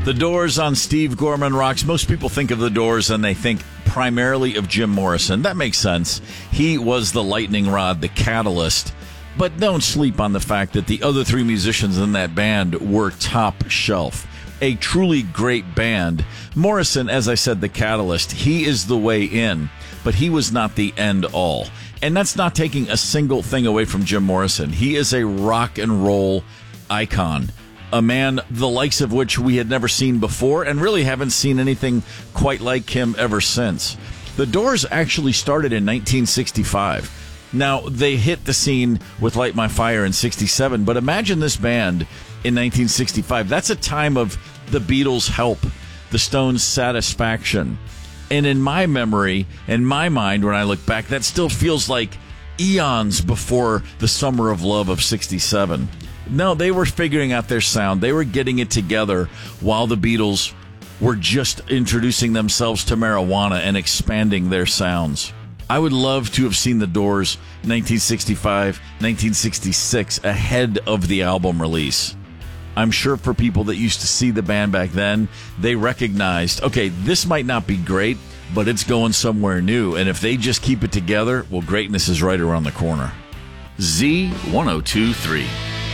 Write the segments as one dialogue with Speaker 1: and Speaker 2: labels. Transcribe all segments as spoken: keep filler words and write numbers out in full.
Speaker 1: The Doors on Steve Gorman Rocks. Most people think of the Doors and they think primarily of Jim Morrison. That makes sense. He was the lightning rod, the catalyst. But don't sleep on the fact that the other three musicians in that band were top shelf. A truly great band. Morrison, as I said, the catalyst. He is the way in, but he was not the end all. And that's not taking a single thing away from Jim Morrison. He is a rock and roll icon. A man the likes of which we had never seen before and really haven't seen anything quite like him ever since. The Doors actually started in nineteen sixty-five. Now, they hit the scene with Light My Fire in sixty-seven, but imagine this band in nineteen sixty-five. That's a time of the Beatles' Help, the Stones' Satisfaction. And in my memory, in my mind, when I look back, that still feels like eons before the Summer of Love of sixty-seven. No, they were figuring out their sound. They were getting it together while the Beatles were just introducing themselves to marijuana and expanding their sounds. I would love to have seen the Doors nineteen sixty-five, nineteen sixty-six ahead of the album release. I'm sure for people that used to see the band back then, they recognized, okay, this might not be great, but it's going somewhere new. And if they just keep it together, well, greatness is right around the corner. Z ten twenty-three.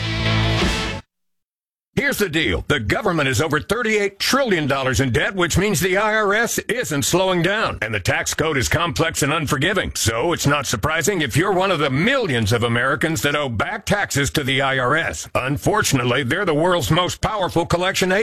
Speaker 2: Here's the deal. The government is over thirty-eight trillion dollars in debt, which means the I R S isn't slowing down. And the tax code is complex and unforgiving. So it's not surprising if you're one of the millions of Americans that owe back taxes to the I R S. Unfortunately, they're the world's most powerful collection agency.